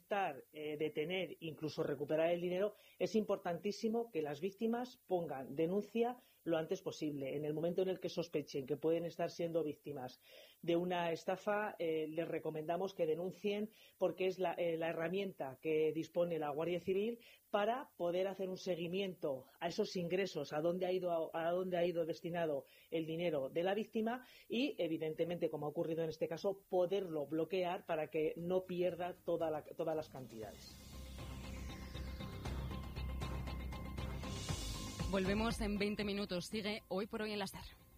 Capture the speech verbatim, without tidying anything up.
detectar, eh, detener, incluso recuperar el dinero, es importantísimo que las víctimas pongan denuncia lo antes posible. En el momento en el que sospechen que pueden estar siendo víctimas de una estafa, eh, les recomendamos que denuncien, porque es la, eh, la herramienta que dispone la Guardia Civil para poder hacer un seguimiento a esos ingresos, a dónde ha ido, a dónde ha ido destinado el dinero de la víctima y, evidentemente, como ha ocurrido en este caso, poderlo bloquear para que no pierda toda la, todas las cantidades. Volvemos en veinte minutos. Sigue Hoy por Hoy en la SER.